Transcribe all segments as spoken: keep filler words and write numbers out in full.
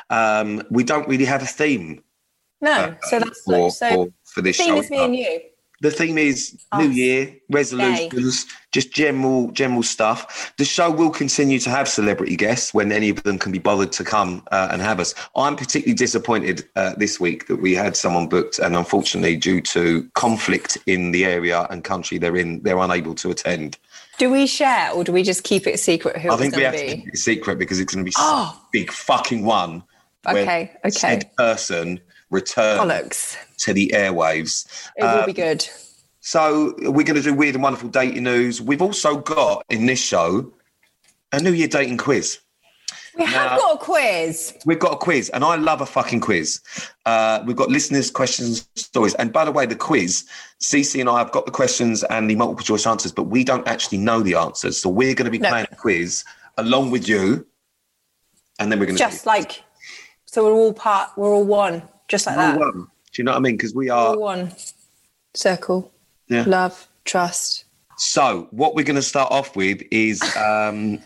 Um, we don't really have a theme. No, uh, so that's for, so for, for this the theme show. is me and you. The theme is Us. New Year, resolutions, just general general stuff. The show will continue to have celebrity guests when any of them can be bothered to come uh, and have us. I'm particularly disappointed uh, this week that we had someone booked, and unfortunately, due to conflict in the area and country they're in, they're unable to attend. Do we share or do we just keep it a secret who I it's think we going have to to be? keep it a secret because it's going to be Oh. such a big fucking one. Okay, okay. Said person return Bollocks. to the airwaves. It will Uh, be good. So we're going to do weird and wonderful dating news. We've also got in this show a New Year dating quiz. We have now- got a quiz. We've got a quiz, and I love a fucking quiz. Uh, we've got listeners' questions, stories. And by the way, the quiz, Cece and I have got the questions and the multiple choice answers, but we don't actually know the answers. So we're going to be No. playing a quiz along with you, and then we're going to Just like, so we're all part, we're all one, just like that. Do you know what I mean? Because we We're are. all one. Circle. Yeah. Love, trust. So what we're going to start off with is um,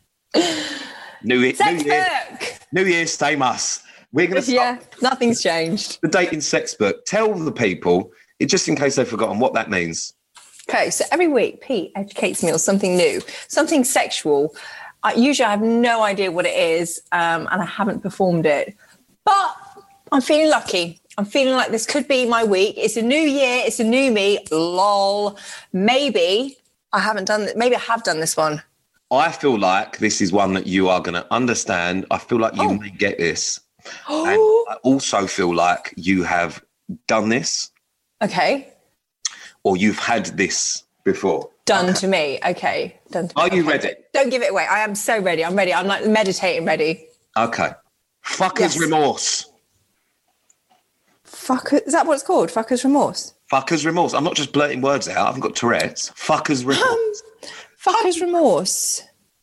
New Year. Sex New Year. book. New Year, same us. We're going to start Yeah, nothing's changed. the dating sex book. Tell the people, it, just in case they've forgotten, what that means. Okay, so every week Pete educates me on something new, something sexual. I, usually I have no idea what it is, um, and I haven't performed it. But I'm feeling lucky. I'm feeling like this could be my week. It's a new year. It's a new me. Lol. Maybe I haven't done it. Maybe I have done this one. I feel like this is one that you are going to understand. I feel like you Oh. may get this. And I also feel like you have done this Okay. or you've had this before. Done to me. Okay. Done to me. Are you Okay. ready? Don't give it away. I am so ready. I'm ready. I'm like meditating ready. Okay. Fucker's Yes. remorse. Fuck. Is that what it's called? Fucker's remorse. Fucker's remorse. I'm not just blurting words out. I haven't got Tourette's. Fucker's remorse. Fucker's remorse.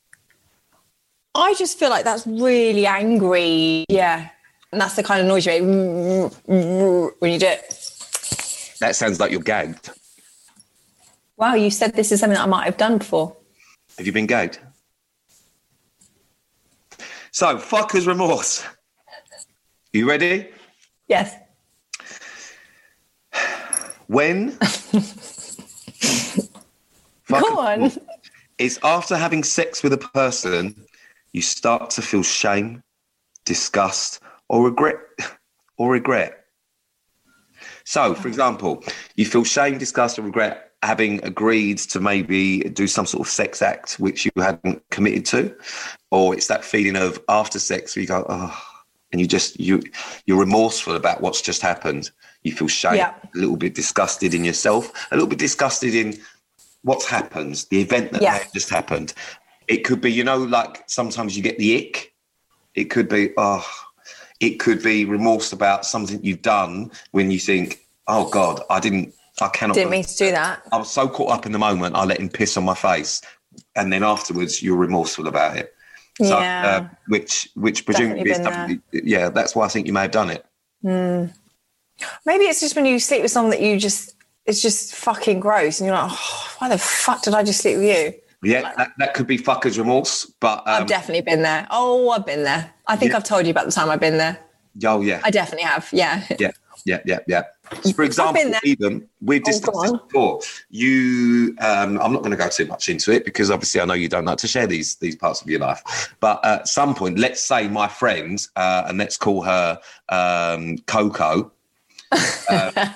I just feel like that's really angry. Yeah. And that's the kind of noise you make when you do it. That sounds like you're gagged. Wow, you said this is something that I might have done before. Have you been gagged? So, fucker's remorse. You ready? Yes. When? Go on. It's after having sex with a person, you start to feel shame, disgust, or regret. Or regret. So, for example, you feel shame, disgust, or regret having agreed to maybe do some sort of sex act which you hadn't committed to, or it's that feeling of after sex where you go, oh, and you just you you're remorseful about what's just happened. You feel shame, Yeah. a little bit disgusted in yourself, a little bit disgusted in what's happened, the event that Yeah. may have just happened. It could be, you know, like sometimes you get the ick. It could be, oh, it could be remorse about something you've done when you think, oh God, I didn't, I cannot. Didn't mean to do that. I was so caught up in the moment, I let him piss on my face. And then afterwards, you're remorseful about it. So, Yeah. uh, which, which presumably is Definitely something, yeah, that's why I think you may have done it. Maybe it's just when you sleep with someone that you just, it's just fucking gross. And you're like, oh, why the fuck did I just sleep with you? Yeah, that, that could be fucker's remorse, but um, I've definitely been there. Oh, I've been there. I think Yeah. I've told you about the time I've been there. oh yeah, I definitely have. Yeah. yeah, yeah, yeah, yeah. So for example, been there. even we've Oh, discussed go this on. before. You, um, I'm not going to go too much into it because obviously I know you don't like to share these these parts of your life. But at some point, let's say my friend, uh, and let's call her um, Coco. Uh,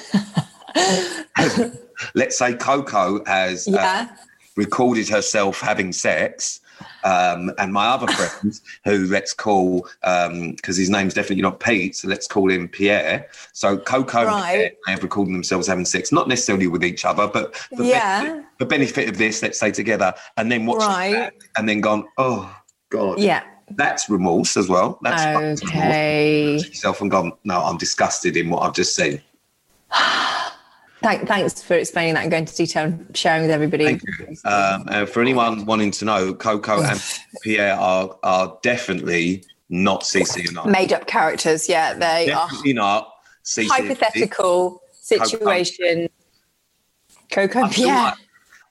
let's say Coco has uh, Yeah. recorded herself having sex. Um, and my other friend, who let's call, because his name's definitely not Pete, so let's call him Pierre. So Coco and Right. Pierre, they have recorded themselves having sex, not necessarily with each other, but for, Yeah. benefit, for benefit of this, let's say together, and then watch Right. it back and then gone, oh, God. Yeah. That's remorse as well. That's fucking Okay. remorse. Yourself and gone, no, I'm disgusted in what I've just seen. Thank, thanks for explaining that and going into detail and sharing with everybody. Thank you. Um, and for anyone wanting to know, Coco and Pierre are are definitely not C C and I. Made up characters. Yeah, they Definitely not C C. are hypothetical situation. Coco and I feel Pierre. like,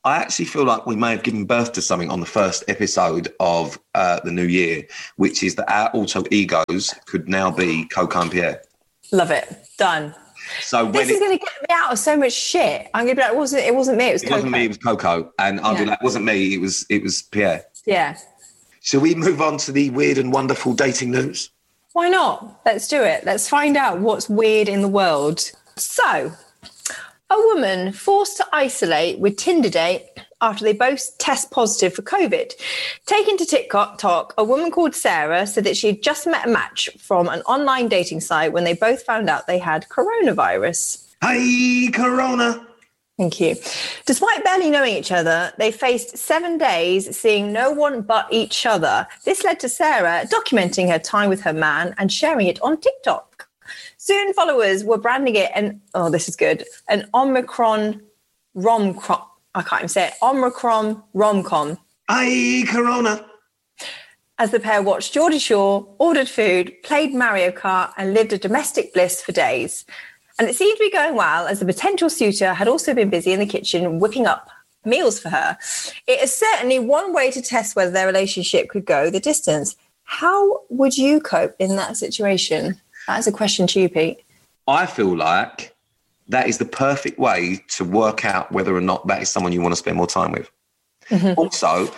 I actually feel like we may have given birth to something on the first episode of uh, the new year, which is that our alter egos could now be Coco and Pierre. Love it. Done. So when this is going to get me out of so much shit. I'm going to be like, it wasn't, it wasn't me, it was it Coco. wasn't me, it was Coco. And I'll Yeah. be like, it wasn't me, it was, it was Pierre. Yeah. Shall we move on to the weird and wonderful dating news? Why not? Let's do it. Let's find out what's weird in the world. So, a woman forced to isolate with Tinder date after they both test positive for COVID. Taken to TikTok, a woman called Sarah said that she had just met a match from an online dating site when they both found out they had coronavirus. Hi, Corona. Thank you. Despite barely knowing each other, they faced seven days seeing no one but each other. This led to Sarah documenting her time with her man and sharing it on TikTok. Soon followers were branding it an, oh, this is good, an Omicron rom-com. I can't even say it. Omicron rom-com. Hi, Corona. As the pair watched Geordie Shore, ordered food, played Mario Kart, and lived a domestic bliss for days. And it seemed to be going well, as the potential suitor had also been busy in the kitchen whipping up meals for her. It is certainly one way to test whether their relationship could go the distance. How would you cope in that situation? That is a question to you, Pete. I feel like that is the perfect way to work out whether or not that is someone you want to spend more time with. Mm-hmm. Also,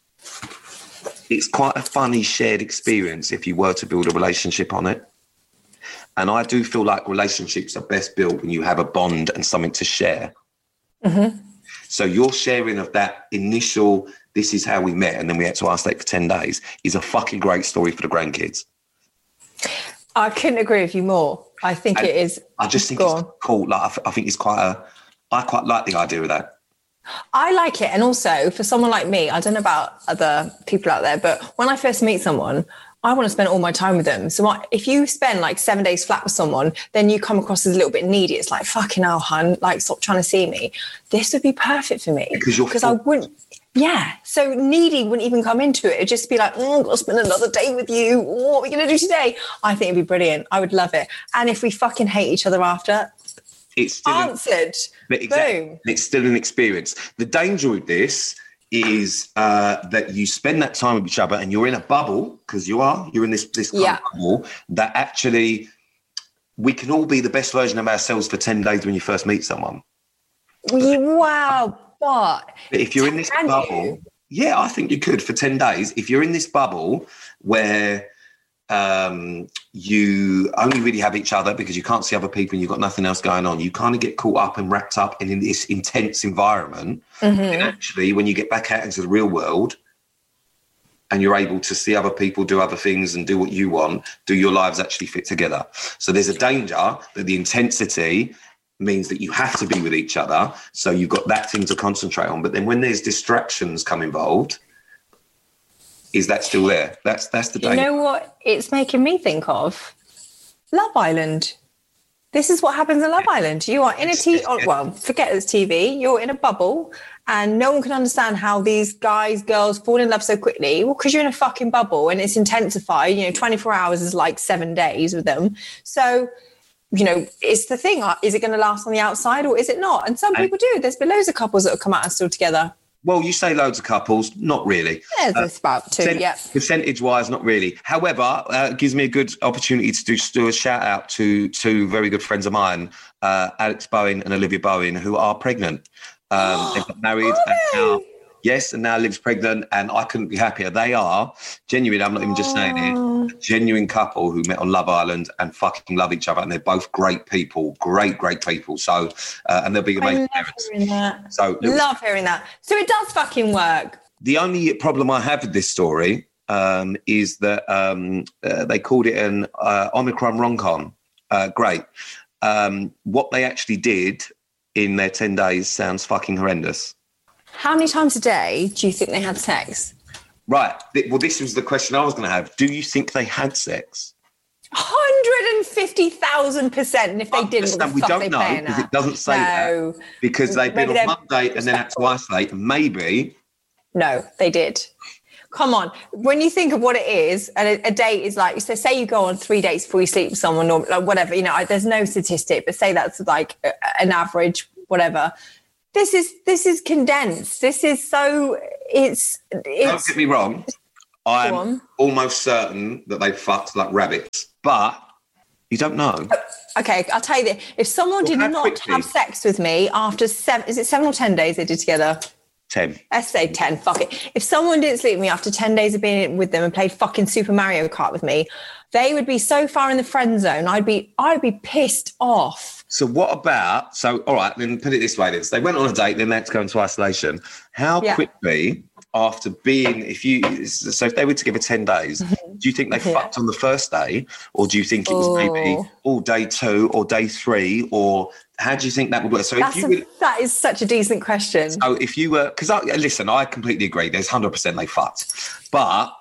it's quite a funny shared experience if you were to build a relationship on it. And I do feel like relationships are best built when you have a bond and something to share. Mm-hmm. So your sharing of that initial, this is how we met, and then we had to isolate for ten days, is a fucking great story for the grandkids. I couldn't agree with you more. I think and it is. I just think Go it's on. cool. Like I, th- I think it's quite a, I quite like the idea of that. I like it. And also for someone like me, I don't know about other people out there, but when I first meet someone, I want to spend all my time with them. So I, if you spend like seven days flat with someone, then you come across as a little bit needy. It's like, fucking hell, hun, like stop trying to see me. This would be perfect for me. Because you're Because I wouldn't, yeah. So needy wouldn't even come into it. It'd just be like, oh, I've got to spend another day with you. What are we going to do today? I think it'd be brilliant. I would love it. And if we fucking hate each other after, it's still answered. An, exactly, Boom. It's still an experience. The danger with this is uh, that you spend that time with each other and you're in a bubble, because you are, you're in this, this kind Yeah. of bubble that actually we can all be the best version of ourselves for ten days when you first meet someone. Wow. But But if you're in this Can bubble, you? yeah, I think you could for ten days. If you're in this bubble where um, you only really have each other because you can't see other people and you've got nothing else going on, you kind of get caught up and wrapped up in, in this intense environment. Mm-hmm. And actually, when you get back out into the real world and you're able to see other people do other things and do what you want, do your lives actually fit together? So there's a danger that the intensity means that you have to be with each other. So you've got that thing to concentrate on. But then when there's distractions come involved, is that still there? That's that's the you danger. know what it's making me think of? Love Island. This is what happens in Love Island. You are in a T oh, well, forget it's T V. You're in a bubble and no one can understand how these guys, girls fall in love so quickly. Well, because you're in a fucking bubble and it's intensified. You know, twenty-four hours is like seven days with them. So, you know, it's the thing. Is it going to last on the outside or is it not? And some people do. There's been loads of couples that have come out and still together. Well, you say loads of couples, not really. Yeah, there's about two, Percent- yeah. Percentage-wise, not really. However, uh, it gives me a good opportunity to do, to do a shout-out to two very good friends of mine, uh, Alex Bowen and Olivia Bowen, who are pregnant. Um, they got married Are and they? now, yes, and now Liv's pregnant, and I couldn't be happier. They are genuine, I'm not even just saying it, a genuine couple who met on Love Island and fucking love each other, and they're both great people, great, great people. So, uh, and they'll be I amazing love parents. hearing that. So, look, Love hearing that. So it does fucking work. the only problem I have with this story um, is that um, uh, they called it an uh, Omicron rom-com. Uh, great. Um, what they actually did in their ten days sounds fucking horrendous. How many times a day do you think they had sex? Right. Th- Well, this was the question I was going to have. Do you think they had sex? one hundred fifty thousand percent. And if they I didn't, what the understand, we fuck don't they know paying because at? it doesn't say No. that. Because they've been Maybe on they're one date and then had to isolate. Maybe. No, they did. Come on. When you think of what it is, and a, a date is like, so say you go on three dates before you sleep with someone or like whatever, you know, I, there's no statistic, but say that's like a, an average, whatever. This is this is condensed. This is so it's it's Don't get me wrong. I'm almost certain that they fucked like rabbits, but you don't know. Okay, I'll tell you this. If someone Well, did how not quickly? have sex with me after seven, is it seven or ten days they did together? Ten. Let's say ten, fuck it. If someone didn't sleep with me after ten days of being with them and played fucking Super Mario Kart with me, they would be so far in the friend zone, I'd be I'd be pissed off. So what about, so all right, then put it this way then. So they went on a date, then they had to go into isolation. How Yeah. quickly after being, if you, so if they were together ten days, do you think they Yeah. fucked on the first day? Or do you think it was maybe Oh. all day two or day three? Or how do you think that would work? So if That's you a, were, that is such a decent question. so if you were, because I, listen, I completely agree. There's one hundred percent they fucked. But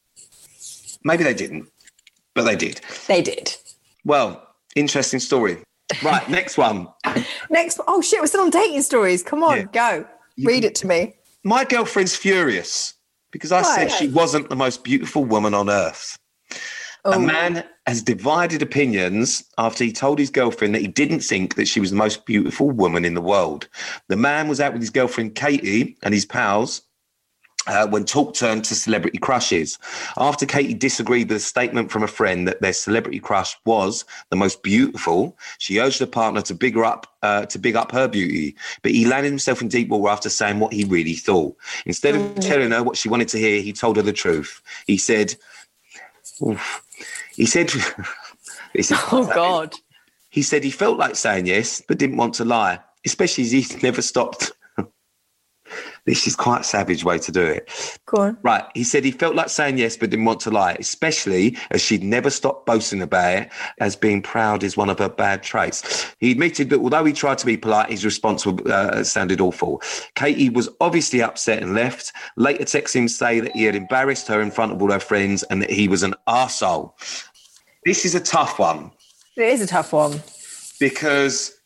maybe they didn't, but they did. They did. Well, interesting story. Right, next one. Next, oh shit, we're still on dating stories. Come on, Yeah. go. Read it to me. My girlfriend's furious because I said Why? she wasn't the most beautiful woman on earth. A Oh. man has divided opinions after he told his girlfriend that he didn't think that she was the most beautiful woman in the world. The man was out with his girlfriend Katie and his pals uh, when talk turned to celebrity crushes. After Katie disagreed with a statement from a friend that their celebrity crush was the most beautiful, she urged her partner to big her up, uh, to big up her beauty. But he landed himself in deep water after saying what he really thought. Instead of Mm. telling her what she wanted to hear, he told her the truth. He said, oof, he said, this is- Oh God. he said he felt like saying yes, but didn't want to lie, especially as he never stopped. This is quite a savage way to do it. Go on. Right. He said he felt like saying yes, but didn't want to lie, especially as she'd never stopped boasting about it, as being proud is one of her bad traits. He admitted that although he tried to be polite, his response uh, sounded awful. Katie was obviously upset and left. Later texted him to say that he had embarrassed her in front of all her friends and that he was an arsehole. This is a tough one It is a tough one. because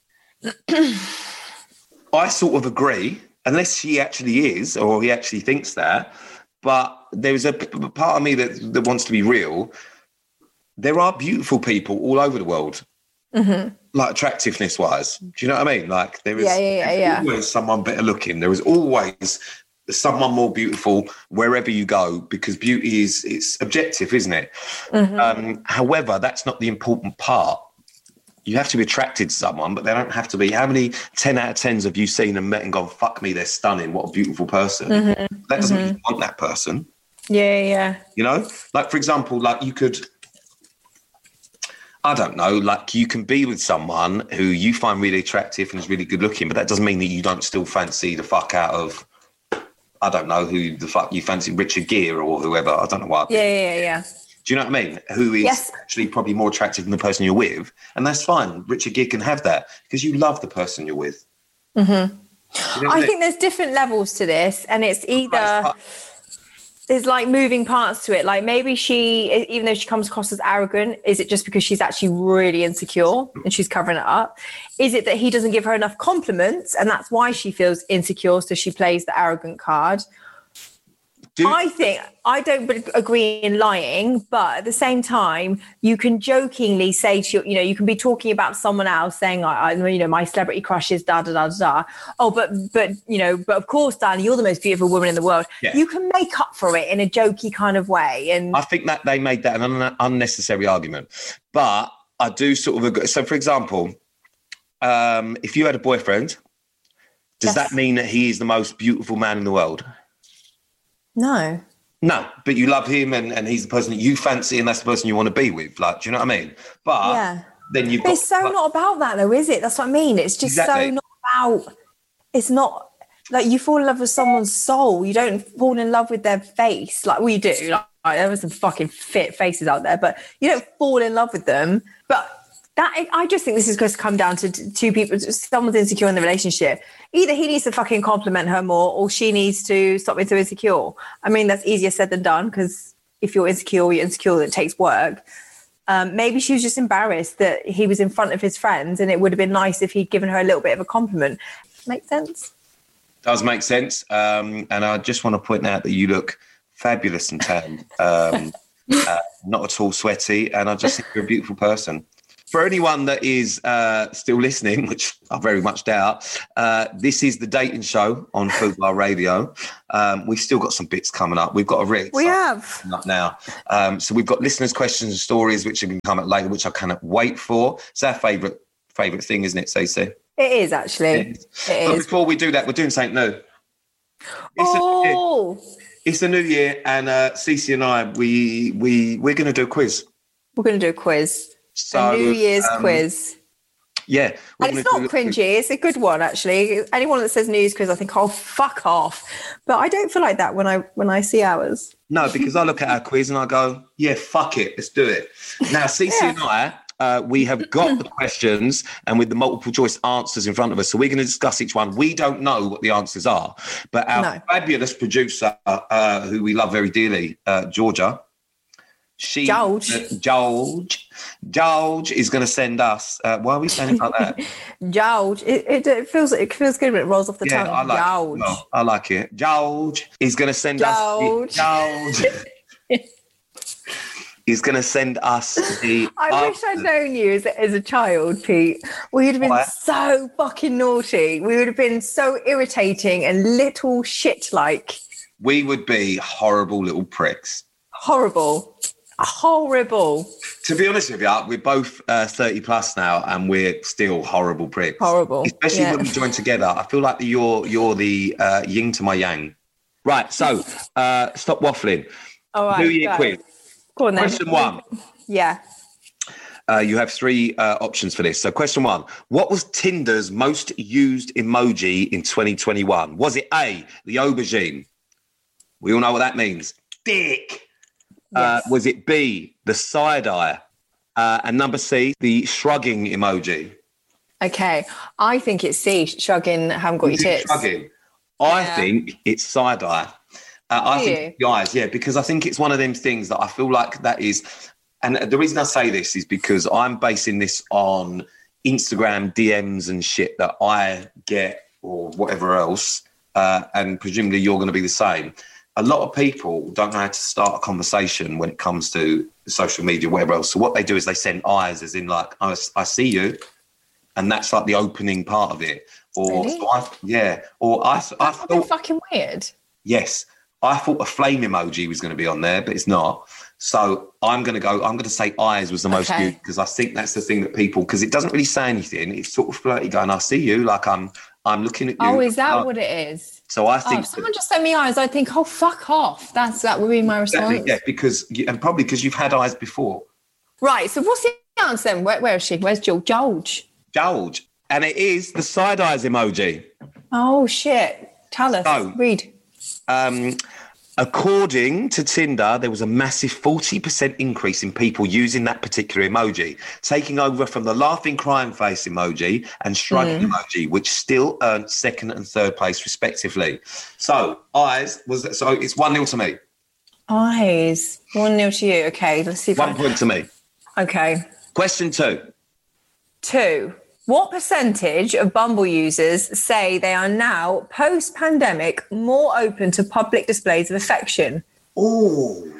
I sort of agree, unless she actually is or he actually thinks that. But there's a p- p- part of me that, that wants to be real. There are beautiful people all over the world, Mm-hmm. like attractiveness wise. Do you know what I mean? Like there is Yeah, yeah, yeah, yeah. always someone better looking. There is always someone more beautiful wherever you go, because beauty is it's objective, isn't it? Mm-hmm. Um, however, that's not the important part. You have to be attracted to someone, but they don't have to be. How many ten out of tens have you seen and met and gone, fuck me, they're stunning, what a beautiful person? Mm-hmm. That doesn't mean you want that person, Yeah, yeah. you know? Like, for example, like you could, I don't know, like you can be with someone who you find really attractive and is really good looking, but that doesn't mean that you don't still fancy the fuck out of, I don't know, who the fuck you fancy, Richard Gere or whoever. I don't know what. Yeah, yeah, yeah. Do you know what I mean? Who is Yes. actually probably more attractive than the person you're with. And that's fine. Richard Gere can have that because you love the person you're with. Mm-hmm. You know what I mean? think there's different levels to this, and it's either That's- there's like moving parts to it. Like maybe she, even though she comes across as arrogant, is it just because she's actually really insecure and she's covering it up? Is it that he doesn't give her enough compliments and that's why she feels insecure, so she plays the arrogant card? Do- I think I don't b- agree in lying, but at the same time, you can jokingly say to your, you know, you can be talking about someone else, saying, I, I you know, my celebrity crush is da da da da. da. Oh, but but you know, but of course, darling, you're the most beautiful woman in the world. Yeah. You can make up for it in a jokey kind of way, and I think that they made that an un- unnecessary argument. But I do sort of agree. So, for example, um, if you had a boyfriend, does Yes. that mean that he is the most beautiful man in the world? no, No, but you love him and, and he's the person that you fancy and that's the person you want to be with. Like, do you know what I mean? But yeah. then you've But got... it's so like, not about that, though, is it? That's what I mean. It's just Exactly. so not about. It's not like you fall in love with someone's soul. You don't fall in love with their face like we do. Like, like, there are some fucking fit faces out there, but you don't fall in love with them. But that I just think this is going to come down to t- two people. Someone's insecure in the relationship. Either he needs to fucking compliment her more, or she needs to stop being so insecure. I mean, that's easier said than done, because if you're insecure, you're insecure. It takes work. Um, maybe she was just embarrassed that he was in front of his friends, and it would have been nice if he'd given her a little bit of a compliment. Make sense? Does make sense. Um, and I just want to point out that you look fabulous and tanned, um, uh, not at all sweaty, and I just think you're a beautiful person. for anyone that is uh, still listening, which I very much doubt, uh, this is the dating show on Fubar Radio. Um, we've still got some bits coming up. We've got a Ritz. We have. Not now. Um, so we've got listeners' questions and stories, which are going to come up later, which I cannot wait for. It's our favourite favourite thing, isn't it, Stacey? It is, actually. It is. It but is. before we do that, we're doing something new. It's oh! A, it's a new year, and uh, Cece and I, we, we, we're going to do a quiz. We're going to do a quiz. So, a New Year's um, quiz. Yeah. And it's not cringy. It's a good one, actually. Anyone that says New Year's quiz, I think, oh, fuck off. But I don't feel like that when I when I see ours. No, because I look at our quiz and I go, yeah, fuck it, let's do it. Now, Cece yeah. and I, uh, we have got the questions and with the multiple choice answers in front of us. So we're going to discuss each one. We don't know what the answers are, but our no. fabulous producer, uh, who we love very dearly, uh, Georgia, She, George. Uh, George. George is going to send us. Uh, why are we saying it like that? George. It, it, it feels it feels good when it rolls off the yeah, tongue. I like George. It. No, I like it. George is going to send George. us. George. He's going to send us the. I wish I'd known you as a, as a child, Pete. We would have been what? so fucking naughty. We would have been so irritating and little shit-like. We would be horrible little pricks. Horrible. Horrible. To be honest with you, we're both uh, thirty plus now and we're still horrible pricks. Horrible. Especially yeah. when we join together. I feel like you're you're the uh, yin to my yang. Right, so uh, stop waffling. All right. New Year quiz. Go on then. Question one. Yeah. Uh, you have three uh, options for this. So question one, what was Tinder's most used emoji in twenty twenty-one? Was it A, the aubergine? We all know what that means. Dick. Uh, was it B, the side-eye? Uh, and number C, the shrugging emoji? Okay. I think it's C, shrugging, haven't got your tits. Shrugging. I yeah. think it's side-eye. Uh, I Do think you? it's the eyes, yeah, because I think it's one of them things that I feel like that is... And the reason I say this is because I'm basing this on Instagram D Ms and shit that I get or whatever else, uh, and presumably you're going to be the same. A lot of people don't know how to start a conversation when it comes to social media, whatever else. So what they do is they send eyes, as in like, I, I see you, and that's like the opening part of it. Or really? so I, yeah, or I, that's I thought fucking weird. Yes, I thought a flame emoji was going to be on there, but it's not. So I'm going to go. I'm going to say eyes was the most okay. used because I think that's the thing that people, because it doesn't really say anything. It's sort of flirty, going, "I see you," like I'm, I'm looking at you. Oh, is that like, what it is? So I think oh, if someone just sent me eyes, I'd think, "Oh, fuck off." That's that would be my response. Exactly, yeah, because you, and probably because you've had eyes before. Right. So what's the answer then? Where, where is she? Where's George? George. George, and it is the side eyes emoji. Oh shit! Tell us. So, read. Um. According to Tinder, there was a massive forty percent increase in people using that particular emoji, taking over from the laughing crying face emoji and shrugging mm. emoji, which still earned second and third place respectively. So eyes was so it's one nil to me. Eyes one nil to you. Okay, let's see. If one I... point to me. Okay. Question two. Two. What percentage of Bumble users say they are now, post-pandemic, more open to public displays of affection? Ooh.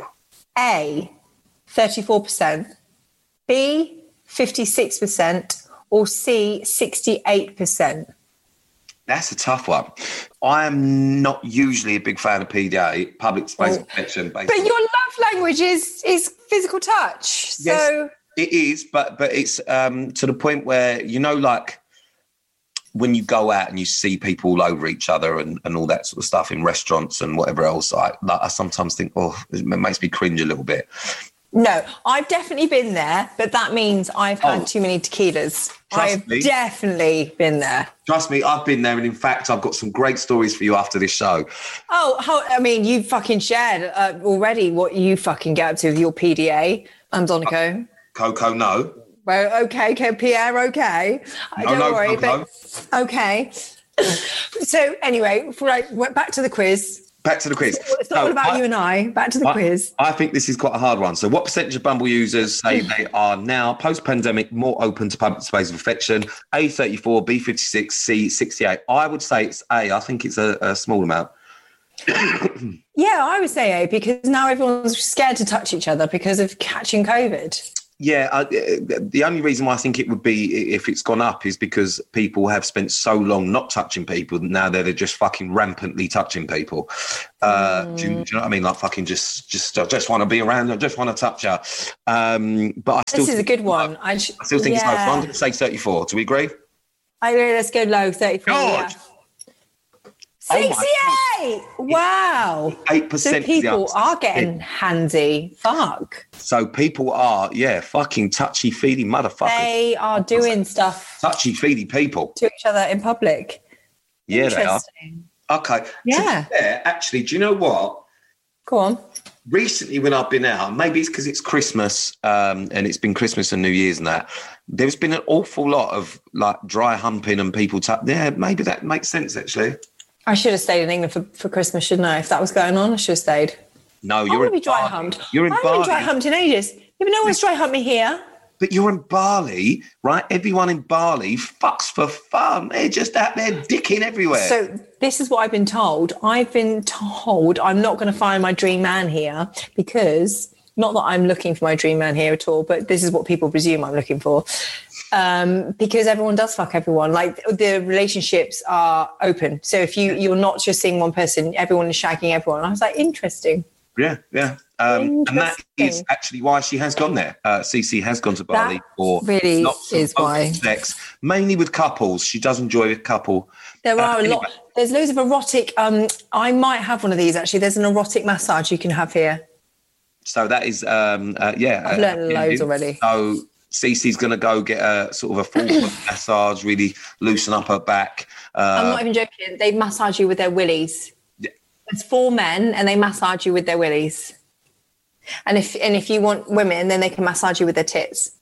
A, thirty-four percent, B, fifty-six percent, or C, sixty-eight percent? That's a tough one. I am not usually a big fan of P D A, public displays oh. of affection. Basically. But your love language is, is physical touch, so... Yes. It is, but but it's um, to the point where, you know, like when you go out and you see people all over each other and, and all that sort of stuff in restaurants and whatever else, I, like, I sometimes think, oh, it makes me cringe a little bit. No, I've definitely been there, but that means I've had oh, too many tequilas. I've me, definitely been there. Trust me, I've been there. And in fact, I've got some great stories for you after this show. Oh, how, I mean, you fucking shared uh, already what you fucking get up to with your P D A. I'm Donico. Uh, Coco, no. Well, okay, okay, Pierre, okay. No, Don't no, worry, Coco. But okay. So anyway, right, back to the quiz. Back to the quiz. It's not all about I, you and I. Back to the I, quiz. I think this is quite a hard one. So what percentage of Bumble users say they are now, post-pandemic, more open to public space of affection? A, thirty-four, B, fifty-six, C, sixty-eight. I would say it's A. I think it's a, a small amount. Yeah, I would say A, because now everyone's scared to touch each other because of catching COVID. Yeah, I, the only reason why I think it would be if it's gone up is because people have spent so long not touching people. Now they're just fucking rampantly touching people. Uh, mm. do, you, do you know what I mean? Like fucking just, just, I just want to be around. I just want to touch her. Um, but I still this is a good one. Low. I, sh- I still think yeah. it's low. So I'm going to say thirty-four. Do we agree? I agree. Let's go low. thirty-four. God. Yeah. sixty-eight! Oh wow. eight percent. So people are getting handsy. Fuck. So people are, yeah, fucking touchy-feely motherfuckers. They are doing stuff. Touchy-feely people. To each other in public. Yeah, they are. Okay. Yeah. To be fair, actually, do you know what? Go on. Recently, when I've been out, maybe it's because it's Christmas um, and it's been Christmas and New Year's and that, there's been an awful lot of like dry humping and people, t- yeah, maybe that makes sense, actually. I should have stayed in England for, for Christmas, shouldn't I? If that was going on, I should have stayed. No, you're in be dry humped. You're in I Bali. I haven't been dry humped in ages. Yeah, but no one's dry humped me here. But you're in Bali, right? Everyone in Bali fucks for fun. They're just out there dicking everywhere. So this is what I've been told. I've been told I'm not going to find my dream man here because, not that I'm looking for my dream man here at all, but this is what people presume I'm looking for. Um, because everyone does fuck everyone. Like the relationships are open. So if you, you're not just seeing one person, everyone is shagging everyone. I was like, interesting. Yeah, yeah. Um, and that is actually why she has gone there. Uh, Cece has gone to Bali that for really lots is of why. sex, mainly with couples. She does enjoy a couple. There are uh, a anyway. lot. There's loads of erotic. Um, I might have one of these actually. There's an erotic massage you can have here. So that is, um, uh, yeah. I've uh, learned loads already. So Cece's going to go get a sort of a full massage, really loosen up her back. Uh, I'm not even joking. They massage you with their willies. Yeah. It's four men and they massage you with their willies. And if and if you want women, then they can massage you with their tits.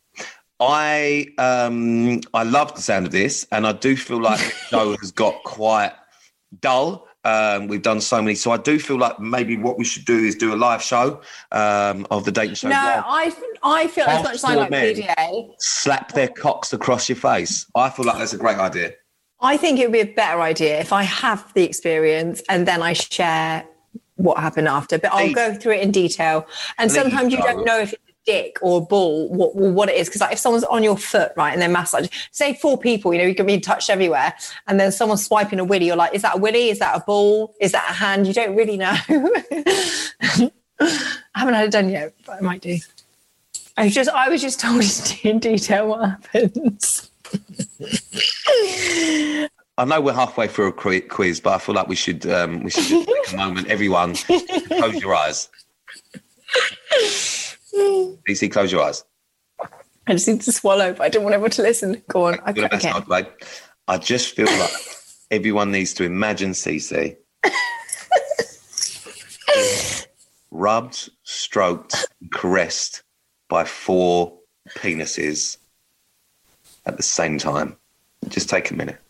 I um, I love the sound of this, and I do feel like the show has got quite dull. Um, we've done so many, so I do feel like maybe what we should do is do a live show um, of the dating show. No, I I feel as much as I like P D A. Slap their cocks across your face. I feel like that's a great idea. I think it would be a better idea if I have the experience and then I share what happened after, but I'll go through it in detail. And sometimes you don't know if it's a dick or a ball, what what it is. Because like if someone's on your foot, right, and they're massaging, say four people, you know, you can be touched everywhere, and then someone's swiping a willy, you're like, is that a willy? Is that a ball? Is that a hand? You don't really know. I haven't had it done yet, but I might do. I was just, I was just told in detail what happens. I know we're halfway through a quiz, but I feel like we should um, we should just take a moment. Everyone, close your eyes. D C, close your eyes. I just need to swallow, but I don't want everyone to listen. Go on. Okay. okay. Side, I just feel like everyone needs to imagine Cece rubbed, stroked, caressed by four penises at the same time. Just take a minute.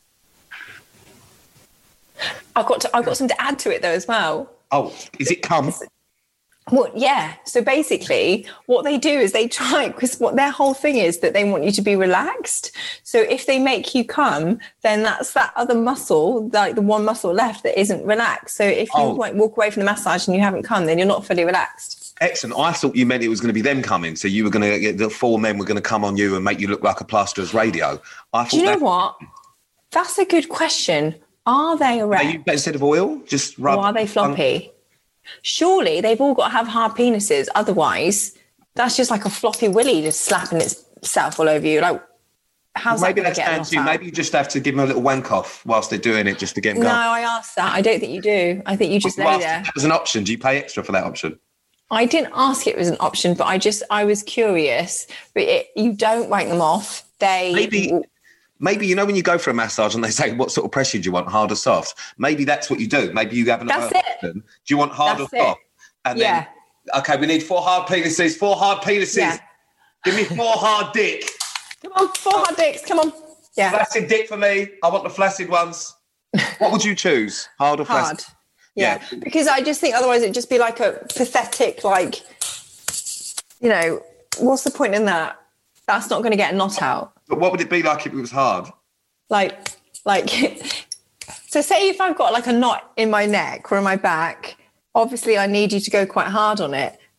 I've got to, I've got something to add to it though as well. Oh, is it cum? Well, yeah. So basically, what they do is they try, because what their whole thing is that they want you to be relaxed. So if they make you come, then that's that other muscle, like the one muscle left that isn't relaxed. So if you oh. like, walk away from the massage and you haven't come, then you're not fully relaxed. Excellent. I thought you meant it was going to be them coming. So you were going to get the four men were going to come on you and make you look like a plasterer's radio. I thought do you know that- what? That's a good question. Are they erect? Are you, instead of oil, just rub? Or are they floppy? Surely they've all got to have hard penises. Otherwise, that's just like a floppy willy just slapping itself all over you. Like, how's maybe that going to that's get down to you. Maybe you just have to give them a little wank off whilst they're doing it, just to get them no, going. No, I asked that. I don't think you do. I think you just lay well, there. That was an option. Do you pay extra for that option? I didn't ask it was an option, but I just I was curious. But it, you don't wank them off. They maybe. Maybe, you know, when you go for a massage and they say, what sort of pressure do you want, hard or soft? Maybe that's what you do. Maybe you have an That's option. Do you want hard that's or soft? It. And yeah. then, okay, we need four hard penises, four hard penises. Yeah. Give me four hard dick. Come on, four hard dicks, come on. Yeah. Flaccid dick for me. I want the flaccid ones. What would you choose, hard or hard. flaccid? Yeah. yeah, because I just think otherwise it'd just be like a pathetic, like, you know, what's the point in that? That's not going to get a knot out. But what would it be like if it was hard? Like, like, so say if I've got like a knot in my neck or in my back, obviously I need you to go quite hard on it.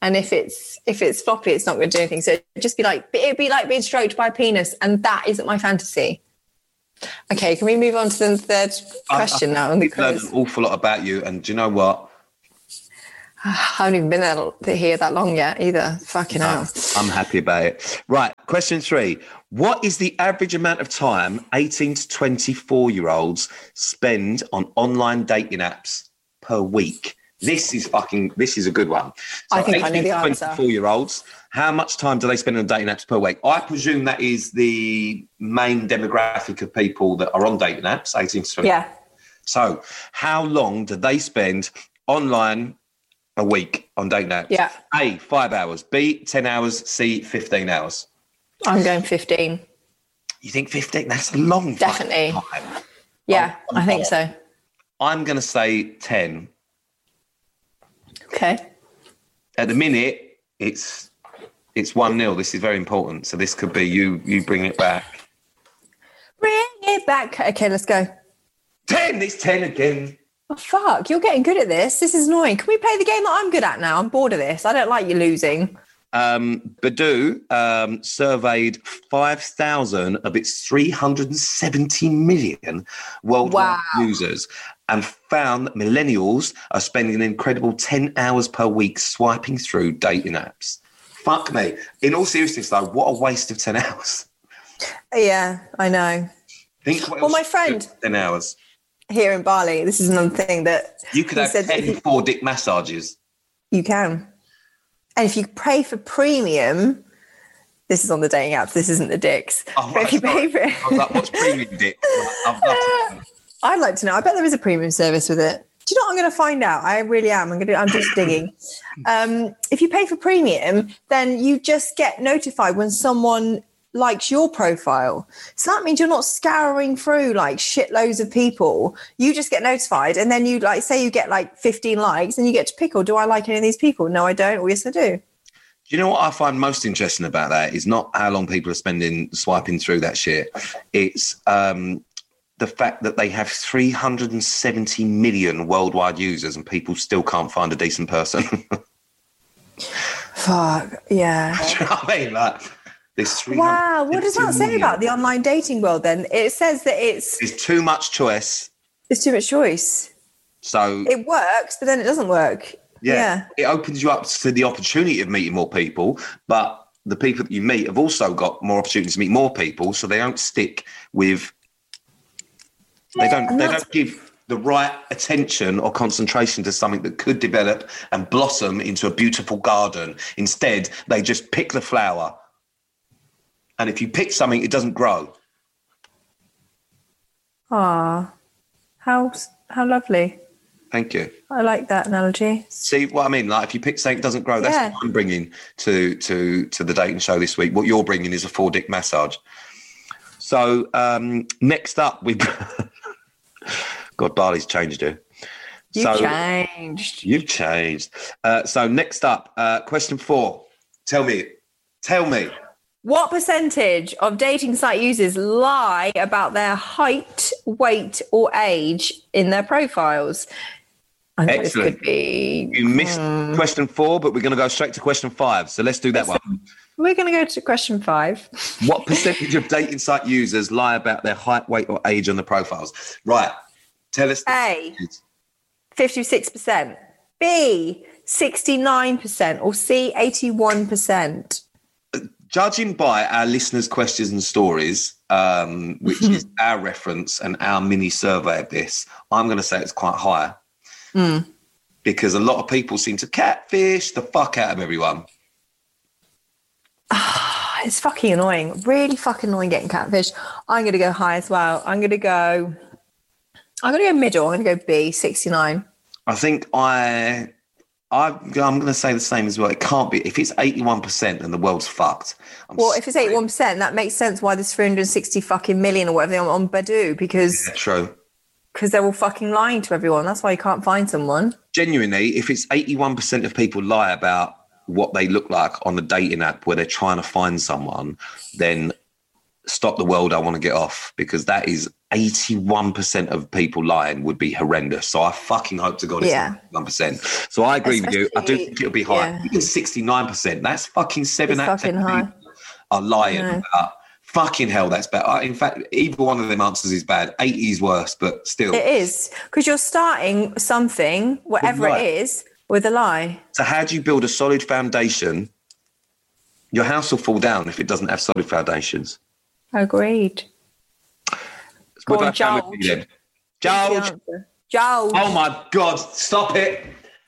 And if it's if it's floppy, it's not going to do anything. So it'd just be like it'd be like being stroked by a penis, and that isn't my fantasy. Okay, can we move on to the third question I, I now? On the I've learned an awful lot about you, and do you know what? I haven't even been there, here that long yet either. Fucking no, hell. I'm happy about it. Right, question three. What is the average amount of time eighteen to twenty-four year olds spend on online dating apps per week? This is fucking, this is a good one. So I think I know the answer. twenty-four year olds, how much time do they spend on dating apps per week? I presume that is the main demographic of people that are on dating apps, eighteen to twenty. Yeah. So how long do they spend online a week on dating apps? Yeah. A, five hours. B, ten hours. C, fifteen hours. I'm going fifteen. You think fifteen? That's a long Definitely. time. Yeah, I'm, I think so. I'm going to say ten. Okay. At the minute, it's it's one nil. This is very important. So this could be you you bring it back. Bring it back. Okay, let's go. ten! It's ten again. Oh, fuck, you're getting good at this. This is annoying. Can we play the game that I'm good at now? I'm bored of this. I don't like you losing. Um, Badoo um, surveyed five thousand of its three hundred seventy million worldwide Wow. users and found that millennials are spending an incredible ten hours per week swiping through dating apps. Fuck me. In all seriousness, though, what a waste of ten hours. Yeah, I know. Think what Well, else my you friend- could do with ten hours. Here in Bali, this is another thing that You could he have said that ten he- four dick massages. you can. And if you pay for premium, this is on the dating apps, this isn't the dicks. Oh, But right, if you sorry. pay for it, I was like, what's premium dick? I've got to- I'd like to know. I bet there is a premium service with it. Do you know what I'm going to find out? I really am. I'm going to. I'm just digging. Um, if you pay for premium, then you just get notified when someone likes your profile. So that means you're not scouring through like shitloads of people. You just get notified, and then you like say you get like fifteen likes, and you get to pick. Or do I like any of these people? No, I don't. Or yes, I do. Do you know what I find most interesting about that is not how long people are spending swiping through that shit. It's um, the fact that they have three hundred seventy million worldwide users and people still can't find a decent person. Fuck yeah. Do you know what I mean? Like, there's three hundred Wow. What does that say million. about the online dating world? Then it says that it's There's too much choice. it's too much choice. So It works, but then it doesn't work. yeah, Yeah. it opens you up to the opportunity of meeting more people, but the people that you meet have also got more opportunities to meet more people, so they don't stick with they don't And they that's- don't give the right attention or concentration to something that could develop and blossom into a beautiful garden. Instead, they just pick the flower. And if you pick something, it doesn't grow. Ah, how how lovely. Thank you. I like that analogy. See what I mean? Like, if you pick something that doesn't grow, that's Yeah. what I'm bringing to to to the dating show this week. What you're bringing is a four dick massage. So um, next up, we God, Bali's changed you. You so, changed. You've changed. Uh, so next up, uh, question four. Tell me, tell me. What percentage of dating site users lie about their height, weight, or age in their profiles? I think this Excellent. could be. You missed Hmm. question four, but we're going to go straight to question five. So let's do that one. We're going to go to question five. What percentage of dating site users lie about their height, weight, or age on the profiles? Right. Tell us. the A, percentage. fifty-six percent. B, sixty-nine percent. Or C, eighty-one percent. Judging by our listeners' questions and stories, um, which is our reference and our mini survey of this, I'm going to say it's quite high. Mm. Because a lot of people seem to catfish the fuck out of everyone. It's fucking annoying. Really fucking annoying getting catfish. I'm going to go high as well. I'm going to go... I'm going to go middle. I'm going to go B, sixty-nine. I think I, I I'm going to say the same as well. It can't be. If it's eighty-one percent, then the world's fucked. I'm Well, if it's sorry. eighty-one percent, that makes sense why there's three hundred sixty fucking million or whatever they are on Badoo, because Yeah, true. because they're all fucking lying to everyone. That's why you can't find someone. Genuinely, if it's eighty-one percent of people lie about what they look like on the dating app where they're trying to find someone, then stop the world. I want to get off, because that is eighty-one percent of people lying would be horrendous. So I fucking hope to God it's Yeah. one percent. So I agree Especially, with you. I do think it'll be high. yeah. Even sixty-nine percent. That's fucking seven It's out of ten fucking high. people are lying. I know. About, fucking hell, that's better. In fact, either one of them answers is bad. eighty is worse, but still. It is, because you're starting something, whatever With a lie. it is, with a lie. So how do you build a solid foundation? Your house will fall down if it doesn't have solid foundations. Agreed. Go What on, about family George. then? George. George. Oh my God, stop it.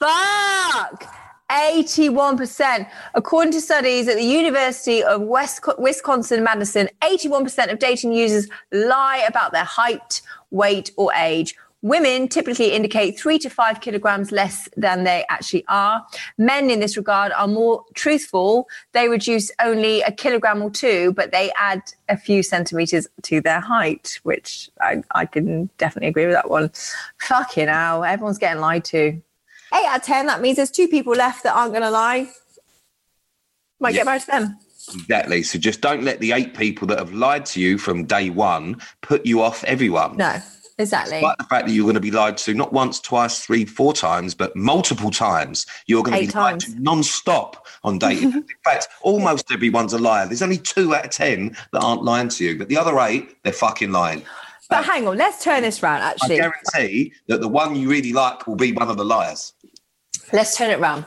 Fuck! eighty-one percent. According to studies at the University of West, Wisconsin-Madison, eighty-one percent of dating users lie about their height, weight, or age. Women typically indicate three to five kilograms less than they actually are. Men in this regard are more truthful. They reduce only a kilogram or two, but they add a few centimeters to their height, which I, I can definitely agree with that one. Fucking hell, everyone's getting lied to. Eight out of ten, that means there's two people left that aren't going to lie. Might Yeah. get married to them. Exactly. So just don't let the eight people that have lied to you from day one put you off everyone. No, exactly. Despite the fact that you're going to be lied to not once, twice, three, four times, but multiple times. You're going to Eight be lied times. to non-stop on dating. In fact, almost everyone's a liar. There's only two out of ten that aren't lying to you, but the other eight, they're fucking lying. But hang on, let's turn this round, I actually. guarantee that the one you really like will be one of the liars. Let's turn it round.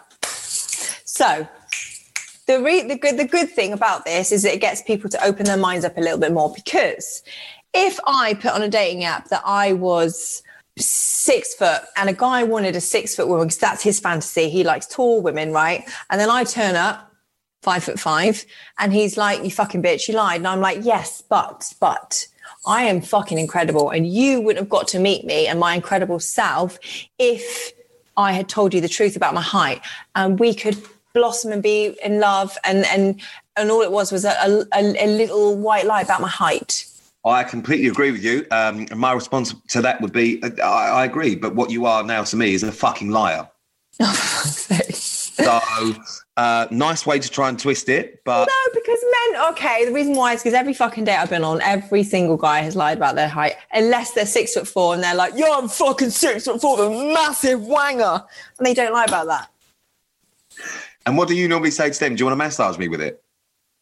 So, the, re- the, good, the good thing about this is that it gets people to open their minds up a little bit more, because if I put on a dating app that I was six foot and a guy wanted a six foot woman, because that's his fantasy, he likes tall women, right? And then I turn up five foot five and he's like, you fucking bitch, you lied. And I'm like, yes, but, but I am fucking incredible. And you wouldn't have got to meet me and my incredible self if I had told you the truth about my height, and we could blossom and be in love. And, and, and all it was was a, a, a little white lie about my height. I completely agree with you. Um, and my response to that would be, I, I agree, but what you are now to me is a fucking liar. Oh, for fuck's sake. So, uh, nice way to try and twist it, but... No, because men, okay, the reason why is because every fucking date I've been on, every single guy has lied about their height, unless they're six foot four and they're like, yo, I'm fucking six foot four, a massive wanger. And they don't lie about that. And what do you normally say to them? Do you want to massage me with it?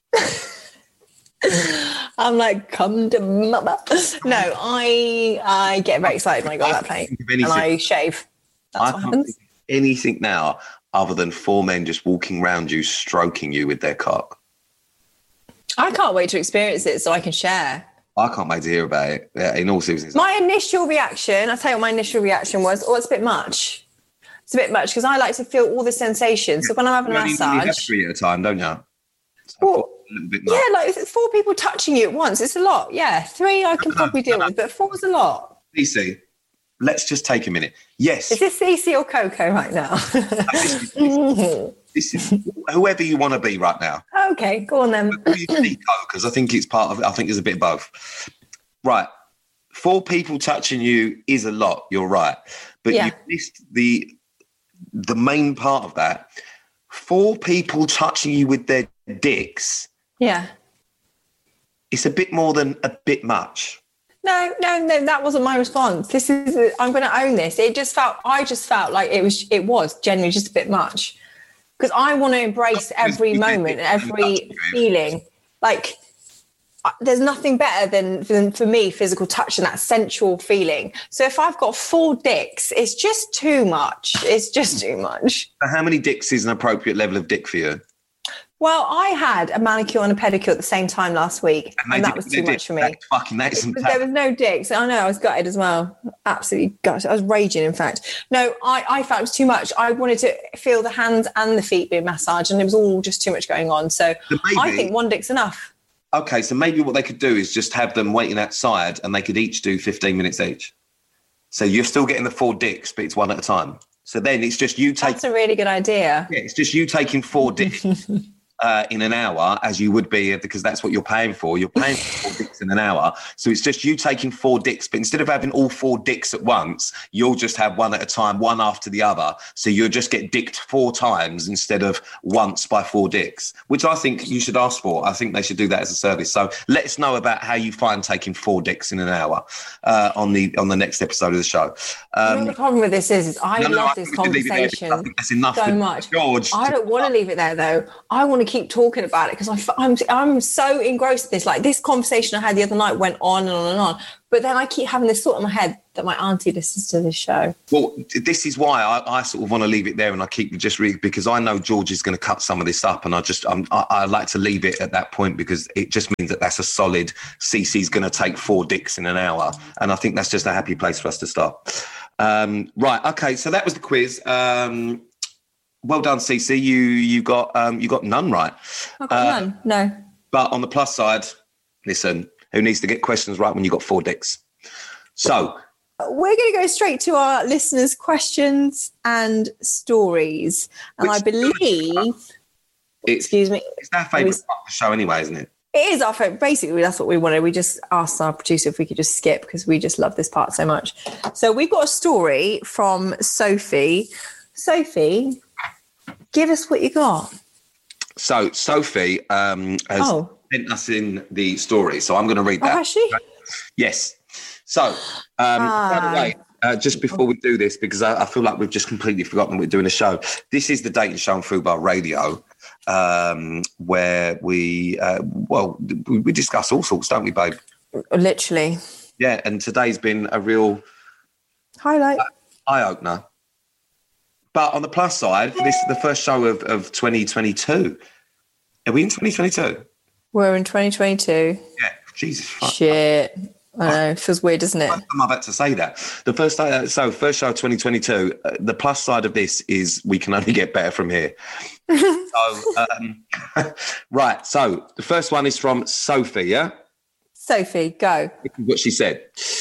I'm like, come to mama. No, I I get very excited when I go on that plane think of and anything. I shave. That's I what can't happens. think of anything now other than four men just walking around you, stroking you with their cock. I can't wait to experience it so I can share. I can't wait to hear about it. Yeah, in all seriousness. My initial reaction, I'll tell you what my initial reaction was, oh, it's a bit much. It's a bit much because I like to feel all the sensations. So when I'm having you a only, you only have massage, three at a time, don't you? So Well, a little bit yeah, nuts. like if it's four people touching you at once, it's a lot. Yeah, three I can probably deal with, but four is a lot. C C, let's just take a minute. Yes, Is this Cece or Coco right now? this, is, this is whoever you want to be right now. Okay, go on then. Because I think it's part of. I think there's a bit of both. Right, four people touching you is a lot. You're right, but Yeah. you missed the the main part of that. Four people touching you with their dicks. Yeah. It's a bit more than a bit much. No, no, no, that wasn't my response. This is, I'm going to own this. It just felt, I just felt like it was, it was genuinely just a bit much. Because I want to embrace every moment and every feeling. Like, uh, there's nothing better than, than for me, physical touch and that sensual feeling. So if I've got four dicks, it's just too much. It's just too much. So how many dicks is an appropriate level of dick for you? Well, I had a manicure and a pedicure at the same time last week, and, they that did was what too they much did. for me. That's fucking that is some But there was no dicks. I know, I was gutted as well. Absolutely gutted. I was raging, in fact. No, I, I felt it was too much. I wanted to feel the hands and the feet being massaged, and it was all just too much going on. So So maybe- I think one dick's enough. Okay, so maybe what they could do is just have them waiting outside and they could each do fifteen minutes each. So you're still getting the four dicks, but it's one at a time. So then it's just you taking, That's a really good idea. yeah, it's just you taking four dicks uh, in an hour as you would be, because that's what you're paying for. You're paying for four dicks in an hour. So it's just you taking four dicks, but instead of having all four dicks at once, you'll just have one at a time, one after the other. So you'll just get dicked four times instead of once by four dicks, which I think you should ask for. I think they should do that as a service. So let us know about how you find taking four dicks in an hour uh, on the on the next episode of the show. Um, you know, the problem with this is, is I no, no, love I this think we can leave it there because conversation I think that's enough so for much. George. I don't want to leave it there though. I want to keep talking about it because I, I'm I'm so engrossed in this. Like this conversation I had the other night went on and on and on. But then I keep having this thought in my head that my auntie listens to this show. Well, this is why I, I sort of want to leave it there, and I keep just reading because I know George is going to cut some of this up, and I just I'm, I, I like to leave it at that point because it just means that that's a solid. Cece's going to take four dicks in an hour, and I think that's just a happy place for us to start. Um, right, okay, so that was the quiz. Um, well done, Cece. You you got um, you got none right. I got uh, none. No. But on the plus side, listen. Who needs to get questions right when you got four dicks? So we're going to go straight to our listeners' questions and stories. And I believe, it's, excuse me, it's our favourite part of the show anyway, isn't it? It is our favourite. Basically, that's what we wanted. We just asked our producer if we could just skip because we just love this part so much. So we've got a story from Sophie. Sophie, give us what you got. So Sophie um, has oh. sent us in the story, so I'm going to read that. Oh, has she? Yes. So, um, ah. by the way, uh, just before we do this, because I, I feel like we've just completely forgotten we're doing a show. This is the Dating Show on Fubar Radio, um, where we, uh, well, we, we discuss all sorts, don't we, babe? Literally. Yeah, and today's been a real highlight, eye opener. But on the plus side, this is the first show of, of twenty twenty-two. Are we in twenty twenty-two? We're in twenty twenty-two. Yeah, Jesus. Fuck. Shit. I know. It feels weird, doesn't it? I'm about to say that. The first uh, so first show of twenty twenty-two. Uh, the plus side of this is we can only get better from here. so, um, right. So the first one is from Sophie. Yeah. Sophie, go. What she said.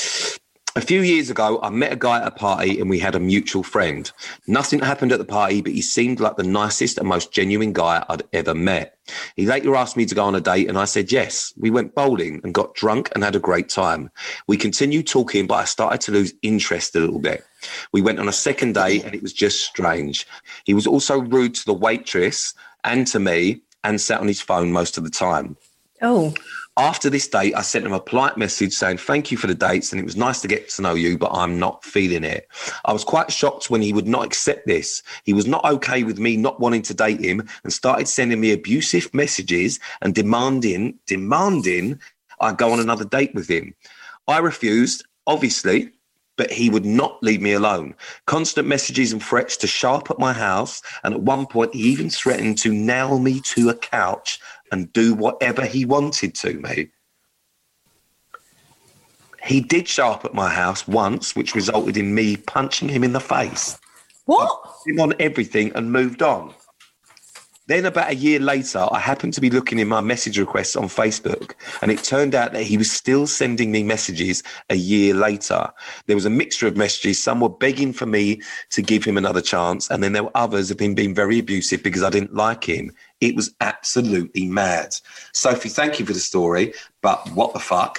A few years ago, I met a guy at a party and we had a mutual friend. Nothing happened at the party, but he seemed like the nicest and most genuine guy I'd ever met. He later asked me to go on a date and I said yes. We went bowling and got drunk and had a great time. We continued talking, but I started to lose interest a little bit. We went on a second date and it was just strange. He was also rude to the waitress and to me and sat on his phone most of the time. Oh. After this date, I sent him a polite message saying, thank you for the dates and it was nice to get to know you, but I'm not feeling it. I was quite shocked when he would not accept this. He was not okay with me not wanting to date him and started sending me abusive messages and demanding, demanding I go on another date with him. I refused, obviously, but he would not leave me alone. Constant messages and threats to show up at my house. And at one point, he even threatened to nail me to a couch and do whatever he wanted to me. He did show up at my house once, which resulted in me punching him in the face. What? I put him on everything and moved on. Then about a year later, I happened to be looking in my message requests on Facebook, and it turned out that he was still sending me messages a year later. There was a mixture of messages. Some were begging for me to give him another chance, and then there were others of him being very abusive because I didn't like him. It was absolutely mad. Sophie, thank you for the story, but what the fuck?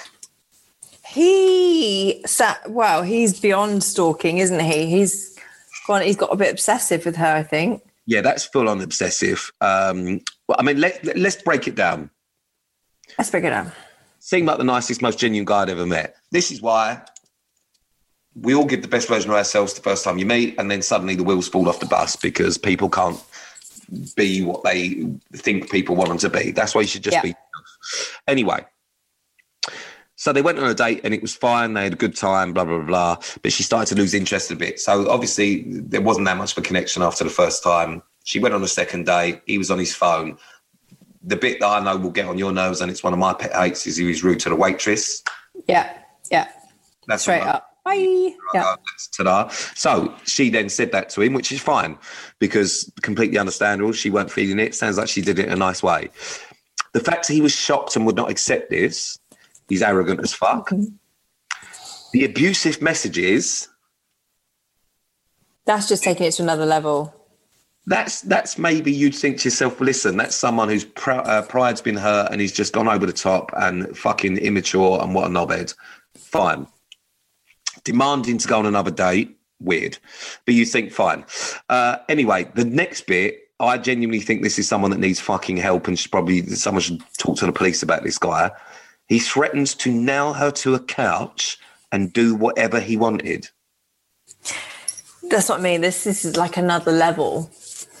He sat, well, he's beyond stalking, isn't he? He's gone, he's got a bit obsessive with her, I think. Yeah, that's full on obsessive. Um, well, I mean, let, let, let's break it down. Let's break it down. Seemed like the nicest, most genuine guy I'd ever met. This is why we all give the best version of ourselves the first time you meet, and then suddenly the wheels fall off the bus because people can't be what they think people want them to be. That's why you should just yeah. be yourself. Anyway, so they went on a date and it was fine. They had a good time, blah, blah, blah. But she started to lose interest a bit. So obviously there wasn't that much of a connection after the first time. She went on a second date. He was on his phone. The bit that I know will get on your nerves, and it's one of my pet hates, is he was rude to the waitress. Yeah, yeah. That's straight up. Bye. Yeah. Ta-da. So she then said that to him, which is fine because completely understandable. She weren't feeling it. Sounds like she did it in a nice way. The fact that he was shocked and would not accept this, he's arrogant as fuck. Okay. The abusive messages. That's just taking it to another level. that's that's maybe you'd think to yourself, listen, that's someone whose pr- uh, pride's been hurt and he's just gone over the top and fucking immature and what a knobhead. Fine. Demanding to go on another date, weird. But you think, fine. Uh, anyway, the next bit, I genuinely think this is someone that needs fucking help and should probably someone should talk to the police about this guy. He threatens to nail her to a couch and do whatever he wanted. That's what I mean. This, this is like another level.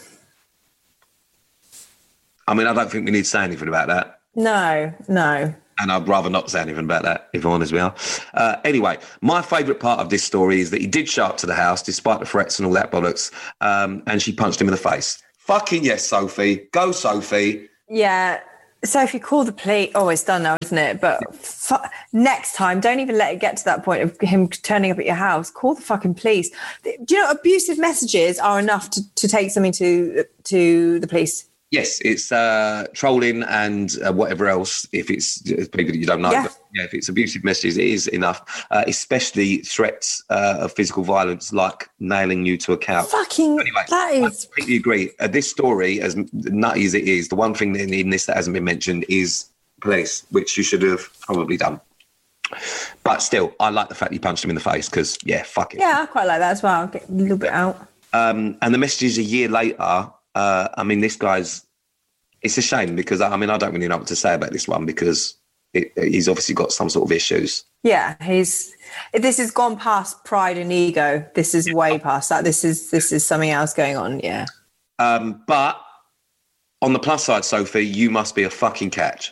I mean, I don't think we need to say anything about that. No, no. And I'd rather not say anything about that, if I'm honest with you. Uh, anyway, my favourite part of this story is that he did show up to the house, despite the threats and all that bollocks, um, and she punched him in the face. Fucking yes, Sophie. Go, Sophie. Yeah. Sophie, call the police. Oh, it's done now, isn't it? But fu- next time, don't even let it get to that point of him turning up at your house. Call the fucking police. Do you know, abusive messages are enough to, to take something to to the police? Yes, it's uh, trolling and uh, whatever else, if it's people that you don't know. Yeah. But yeah, if it's abusive messages, it is enough, uh, especially threats uh, of physical violence like nailing you to a couch. Fucking, anyway, that is... I completely agree. Uh, this story, as nutty as it is, the one thing in, in this that hasn't been mentioned is police, which you should have probably done. But still, I like the fact you punched him in the face because, yeah, fuck it. Yeah, I quite like that as well. Get a little bit out. Um, and the messages a year later... Uh, I mean, this guy's, it's a shame because, I mean, I don't really know what to say about this one because it, he's obviously got some sort of issues. Yeah, he's, this has gone past pride and ego. This is way past that. This is, this is something else going on, yeah. Um, but on the plus side, Sophie, you must be a fucking catch.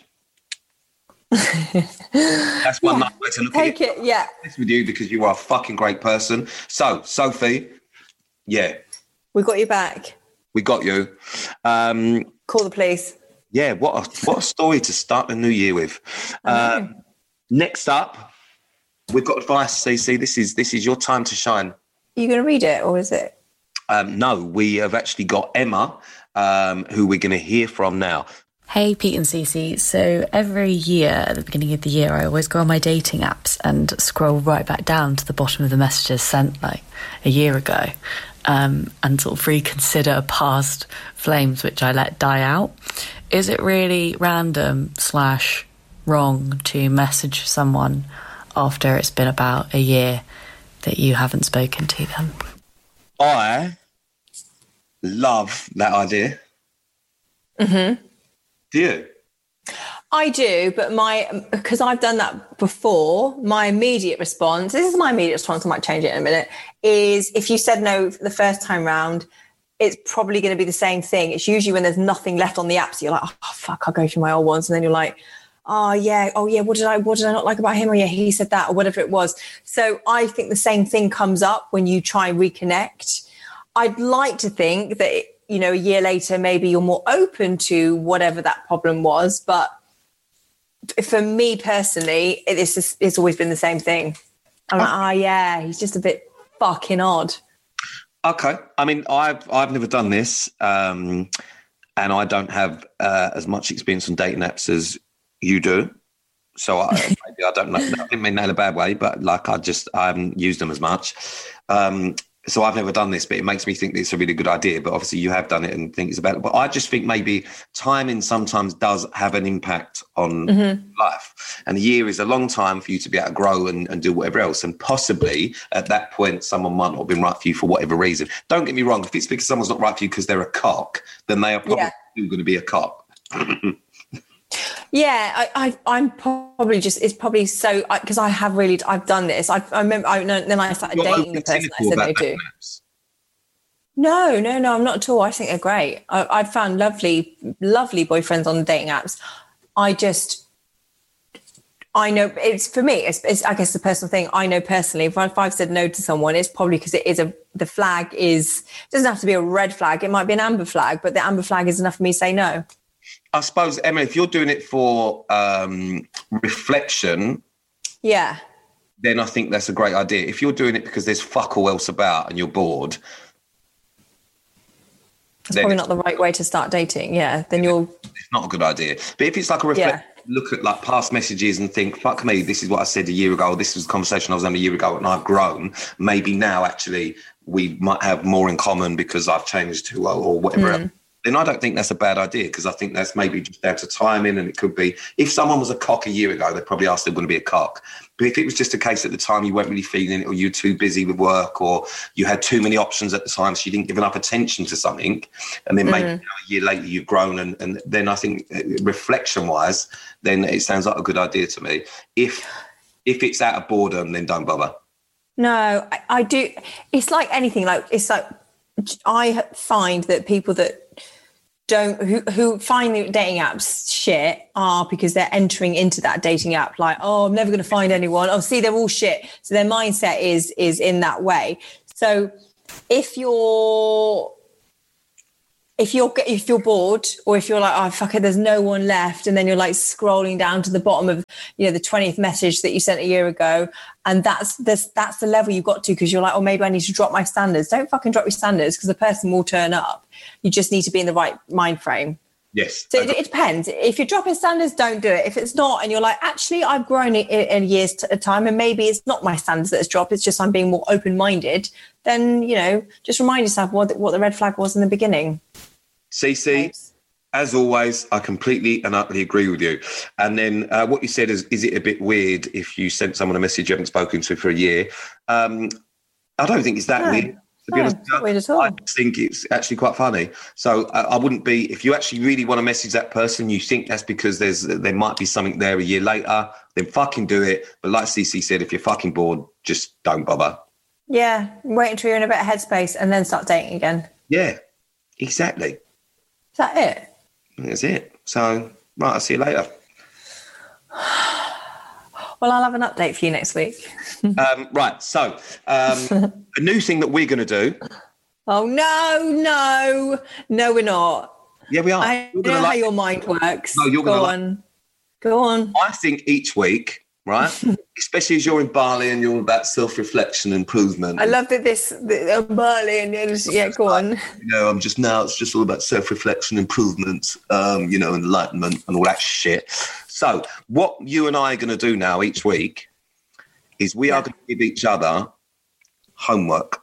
That's one Yeah, nice way to look take at it. it, yeah. This with you because you are a fucking great person. So, Sophie, yeah, We got you back. we got you. Um, Call the police. yeah, what a, what a story to start the new year with. Um, next up, we've got advice, Cece. This is this is your time to shine. Are you going to read it or is it? Um, no, we have actually got Emma, um, who we're going to hear from now. Hey, Pete and Cece. So every year at the beginning of the year, I always go on my dating apps and scroll right back down to the bottom of the messages sent like a year ago. Um, and sort of reconsider past flames which I let die out. Is it really random slash wrong to message someone after it's been about a year that you haven't spoken to them? I love that idea. Mm-hmm. Do you? I do, but my, because I've done that before, my immediate response, this is my immediate response, I might change it in a minute, is if you said no the first time round, it's probably going to be the same thing. It's usually when there's nothing left on the app, so you're like, oh, fuck, I'll go through my old ones. And then you're like, oh, yeah, oh, yeah, what did I, what did I not like about him? Or yeah, he said that, or whatever it was. So I think the same thing comes up when you try and reconnect. I'd like to think that, you know, a year later, maybe you're more open to whatever that problem was, but for me personally, it's just, it's always been the same thing. I'm like, oh yeah, he's just a bit fucking odd. Okay. I mean, I've I've never done this, um, and I don't have uh, as much experience on dating apps as you do. So I, maybe I don't know. I didn't mean that in a bad way, but like I just I haven't used them as much. Um, So I've never done this, but it makes me think that it's a really good idea. But obviously you have done it and think it's about it. But I just think maybe timing sometimes does have an impact on mm-hmm. life. And a year is a long time for you to be able to grow and, and do whatever else. And possibly at that point, someone might not have been right for you for whatever reason. Don't get me wrong. If it's because someone's not right for you because they're a cock, then they are probably yeah. still going to be a cock. Yeah, I, I, I'm probably just, it's probably so, because I, I have really, I've done this. I, I remember, I, then I started You're dating the person I said no to. No, no, no, I'm not at all. I think they're great. I, I've found lovely, lovely boyfriends on the dating apps. I just, I know, it's for me, it's, it's I guess the personal thing. I know personally, if, I, if I've said no to someone, it's probably because it is a, the flag is, it doesn't have to be a red flag. It might be an amber flag, but the amber flag is enough for me to say no. I suppose, Emma, if you're doing it for um, reflection, yeah, then I think that's a great idea. If you're doing it because there's fuck all else about and you're bored, that's probably not the right way to start dating. Yeah, then you're. It's not a good idea. But if it's like a reflection, yeah. look at like past messages and think, fuck me, this is what I said a year ago. This was a conversation I was having a year ago and I've grown. Maybe now actually we might have more in common because I've changed who I, or whatever. Mm. Then I don't think that's a bad idea because I think that's maybe just down to timing, and it could be, if someone was a cock a year ago, they'd probably ask them want to be a cock. But if it was just a case at the time you weren't really feeling it, or you're too busy with work, or you had too many options at the time, so you didn't give enough attention to something, and then maybe mm. a year later you've grown, and, and then I think reflection-wise, then it sounds like a good idea to me. If if it's out of boredom, then don't bother. No, I, I do. It's like anything. Like it's like I find that people that don't who, who find the dating apps shit are because they're entering into that dating app like, oh, I'm never going to find anyone. Oh, see, they're all shit. So their mindset is is in that way. So if you're if you're if you're bored, or if you're like, oh fuck it, there's no one left, and then you're like scrolling down to the bottom of, you know, the twentieth message that you sent a year ago, and that's that's that's the level you got to because you're like, oh, maybe I need to drop my standards. Don't fucking drop your standards because the person will turn up. You just need to be in the right mind frame. Yes. So it, it depends. If you're dropping standards, don't do it. If it's not, and you're like, actually, I've grown in, in a year's t- time, and maybe it's not my standards that's dropped, it's just I'm being more open-minded, then, you know, just remind yourself what, what the red flag was in the beginning. Cece, as always, I completely and utterly agree with you. And then uh, what you said is, is it a bit weird if you sent someone a message you haven't spoken to for a year? Um, I don't think it's that no. weird. To be no, honest, not weird at all. I think it's actually quite funny. So uh, I wouldn't be, if you actually really want to message that person, you think that's because there's there might be something there a year later, then fucking do it. But like Cece said, if you're fucking bored, just don't bother. Yeah, wait until you're in a better headspace and then start dating again. Yeah, exactly. Is that it? That's it. So, right, I'll see you later. Well, I'll have an update for you next week. um, right, so um, a new thing that we're going to do. Oh, no, no. No, we're not. Yeah, we are. I you're know like how it. your mind works. No, you're going Go to on. like Go on. I think each week, right, especially as you're in Bali and you're all about self-reflection and improvement. I love that this, the, uh, Bali and just, yeah, go on. You know, I'm just now, it's just all about self-reflection, improvement, um, you know, enlightenment and all that shit. So what you and I are going to do now each week is we yeah. are going to give each other homework.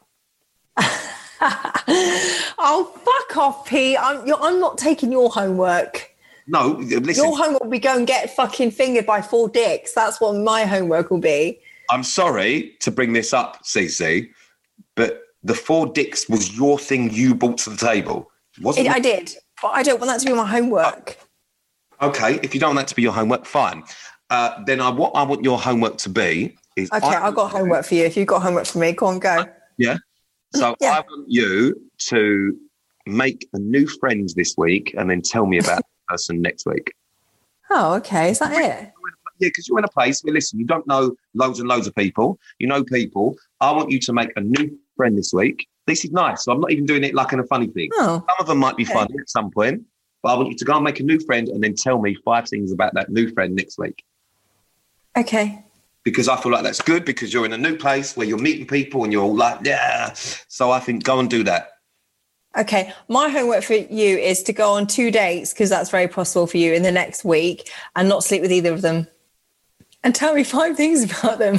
Oh, fuck off, Pete. I'm, you're, I'm not taking your homework. No, listen. Your homework will be go and get fucking fingered by four dicks. That's what my homework will be. I'm sorry to bring this up, Cece, but the four dicks was your thing you brought to the table. Wasn't it, it? I did, but I don't want that to be my homework. Okay, if you don't want that to be your homework, fine. Uh, then I, what I want your homework to be is... Okay, I, I've got homework for you. If you've got homework for me, go on, go. Yeah? So yeah. I want you to make a new friend this week and then tell me about the person next week. Oh, okay. Is that it? Yeah, because you're in a place where, listen, you don't know loads and loads of people. You know people. I want you to make a new friend this week. This is nice. So I'm not even doing it like in a funny thing. Oh, Some of them might be okay. funny at some point. But I want you to go and make a new friend and then tell me five things about that new friend next week. Okay. Because I feel like that's good because you're in a new place where you're meeting people and you're all like, yeah. So I think go and do that. Okay. My homework for you is to go on two dates, because that's very possible for you in the next week, and not sleep with either of them. And tell me five things about them.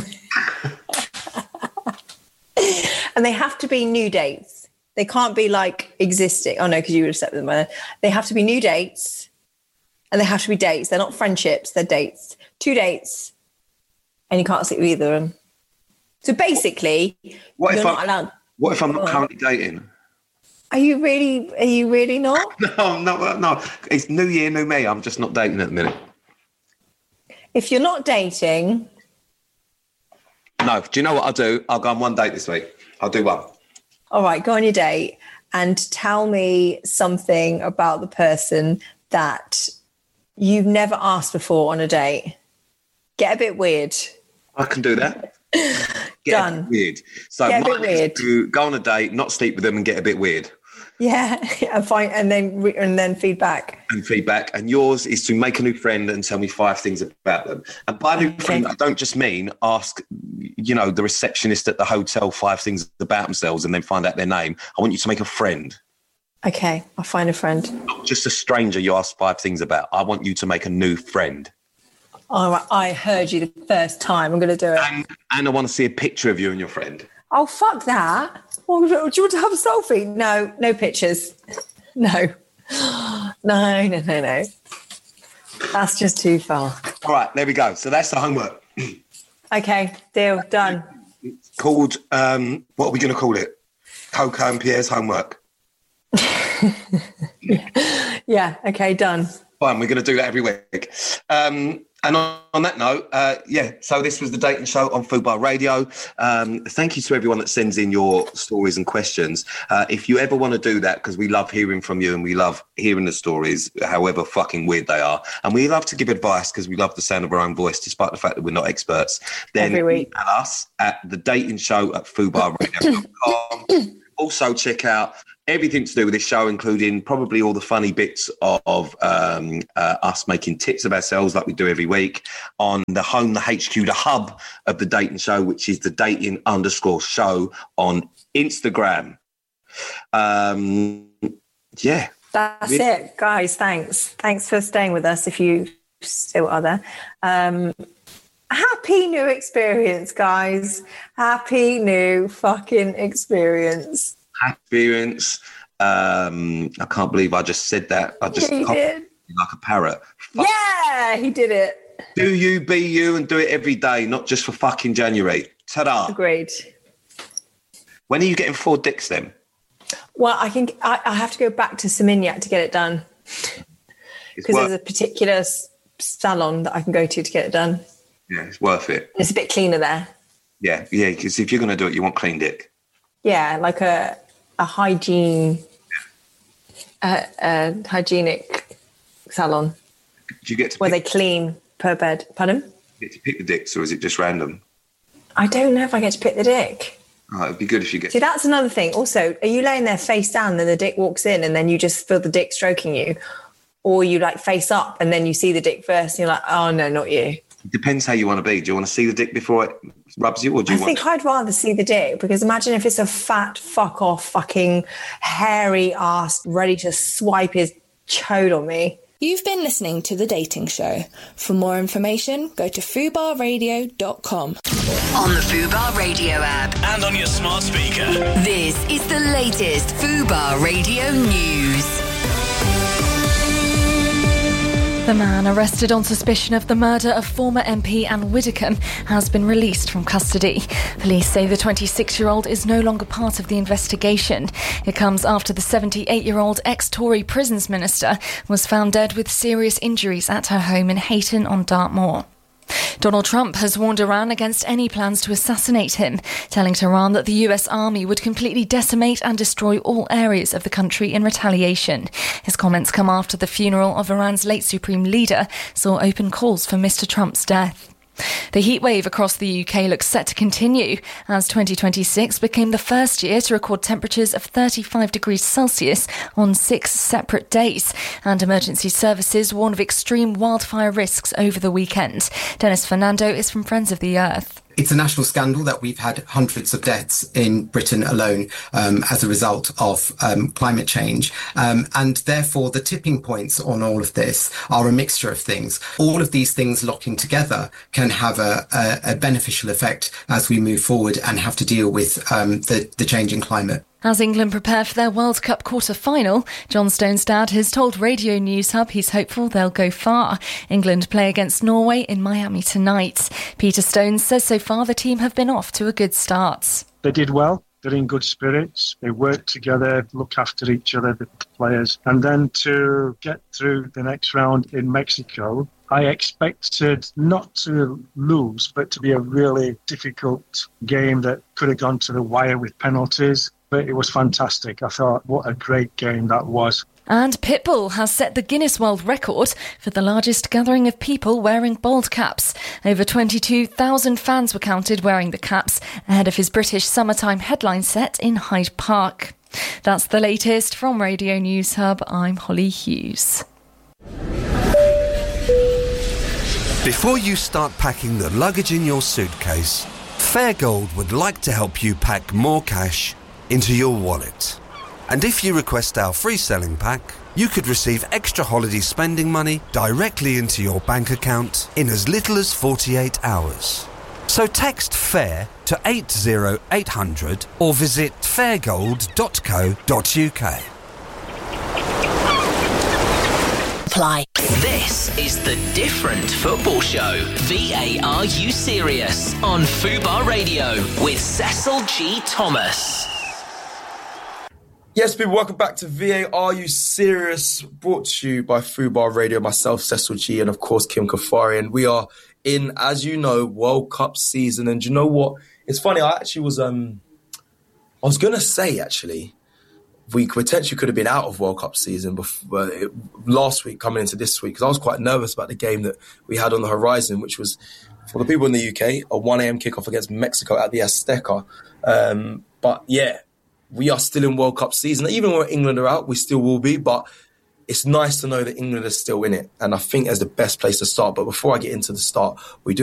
And they have to be new dates. They can't be like existing. Oh, no, because you would have slept with them by then. They have to be new dates, and they have to be dates. They're not friendships. They're dates. Two dates, and you can't sleep with either of them. So basically, what you're if not I'm, allowed. What if I'm not Oh. currently dating? Are you really, are you really not? No, no, no. It's new year, new me. I'm just not dating at the minute. If you're not dating... No, do you know what I'll do? I'll go on one date this week. I'll do one. All right, go on your date and tell me something about the person that you've never asked before on a date. Get a bit weird. I can do that. Get Done. A bit weird. So Get a bit mine is weird. to go on a date, not sleep with them, and get a bit weird. Yeah, and find and then re- and then feedback. And feedback. And yours is to make a new friend and tell me five things about them. And by new Okay. friend, I don't just mean ask, you know, the receptionist at the hotel five things about themselves and then find out their name. I want you to make a friend. Okay, I'll find a friend. Not just a stranger you ask five things about. I want you to make a new friend. All right, I heard you the first time. I'm going to do it. And, and I want to see a picture of you and your friend. Oh, fuck that. Well, do you want to have a selfie? No, no pictures. No. No, no, no, no. That's just too far. All right, there we go. So that's the homework. Okay, deal, done. Called, um, what are we going to call it? Coco and Pierre's homework. yeah. yeah, okay, done. Fine, we're going to do that every week. Um, and on, on that note, uh, yeah, so this was the Dating Show on Fubar Radio. Um, thank you to everyone that sends in your stories and questions. Uh, if you ever want to do that, because we love hearing from you and we love hearing the stories, however fucking weird they are, and we love to give advice because we love the sound of our own voice, despite the fact that we're not experts, then every week. Email us at the dating show at fubar radio dot com. Also check out everything to do with this show, including probably all the funny bits of, of um, uh, us making tips of ourselves like we do every week on the home, the H Q, the hub of the Dating Show, which is the dating underscore show on Instagram. Um, yeah. That's really it, guys. Thanks. Thanks for staying with us if you still are there. Um, happy new experience, guys. Happy new fucking experience. Experience. Um, I can't believe I just said that. I just yeah, you did. Like a parrot. Fuck. Yeah, he did it. Do you be you and do it every day, not just for fucking January. Ta-da. Agreed. When are you getting four dicks then? Well, I can. I, I have to go back to Seminyak to get it done because there's a particular salon that I can go to to get it done. Yeah, it's worth it. It's a bit cleaner there. Yeah, yeah. Because if you're going to do it, you want clean dick. Yeah, like a a hygiene, a, a hygienic salon. Do you get to where pick, they clean per bed? Pardon? Do you get to pick the dicks, or is it just random? I don't know if I get to pick the dick. Oh, it'd be good if you get. See, that's another thing. Also, are you laying there face down, and then the dick walks in, and then you just feel the dick stroking you, or you like face up, and then you see the dick first, and you're like, oh no, not you. It depends how you want to be. Do you want to see the dick before it rubs you, or do you I want... think I'd rather see the dick, because imagine if it's a fat, fuck off, fucking hairy ass ready to swipe his chode on me. You've been listening to The Dating Show. For more information, go to fubar radio dot com. On the Fubar Radio app. And on your smart speaker. This is the latest Fubar Radio news. The man arrested on suspicion of the murder of former M P Anne Widdecombe has been released from custody. Police say the twenty-six-year-old is no longer part of the investigation. It comes after the seventy-eight-year-old ex-Tory prisons minister was found dead with serious injuries at her home in Hayton on Dartmoor. Donald Trump has warned Iran against any plans to assassinate him, telling Tehran that the U S Army would completely decimate and destroy all areas of the country in retaliation. His comments come after the funeral of Iran's late supreme leader saw open calls for Mister Trump's death. The heatwave across the U K looks set to continue, as twenty twenty-six became the first year to record temperatures of thirty-five degrees Celsius on six separate days, and emergency services warn of extreme wildfire risks over the weekend. Dennis Fernando is from Friends of the Earth. It's a national scandal that we've had hundreds of deaths in Britain alone um, as a result of um, climate change. Um, and therefore, the tipping points on all of this are a mixture of things. All of these things locking together can have a, a, a beneficial effect as we move forward and have to deal with um, the, the changing climate. As England prepare for their World Cup quarter-final, John Stone's dad has told Radio News Hub he's hopeful they'll go far. England play against Norway in Miami tonight. Peter Stone says so far the team have been off to a good start. They did well. They're in good spirits. They work together, look after each other, the players. And then to get through the next round in Mexico, I expected not to lose, but to be a really difficult game that could have gone to the wire with penalties. But it was fantastic. I thought, what a great game that was. And Pitbull has set the Guinness World Record for the largest gathering of people wearing bald caps. Over twenty-two thousand fans were counted wearing the caps ahead of his British summertime headline set in Hyde Park. That's the latest from Radio News Hub. I'm Holly Hughes. Before you start packing the luggage in your suitcase, Fairgold would like to help you pack more cash into your wallet. And if you request our free selling pack, you could receive extra holiday spending money directly into your bank account in as little as forty-eight hours. So text FAIR to eight oh eight hundred or visit fairgold dot co dot uk. Apply. This is the Different Football Show. V A R U Serious on Fubar Radio with Cecil G. Thomas. Yes, people, welcome back to V A R U Serious, brought to you by Fubar Radio, myself, Cecil G, and of course, Kim Kafarian. We are in, as you know, World Cup season, and do you know what? It's funny, I actually was, um, I was going to say, actually, we potentially could have been out of World Cup season before, uh, last week coming into this week, because I was quite nervous about the game that we had on the horizon, which was, for the people in the U K, a one a.m. kickoff against Mexico at the Azteca. Um, but yeah, we are still in World Cup season. Even when England are out, we still will be, but it's nice to know that England is still in it. And I think that's the best place to start. But before I get into the start, we do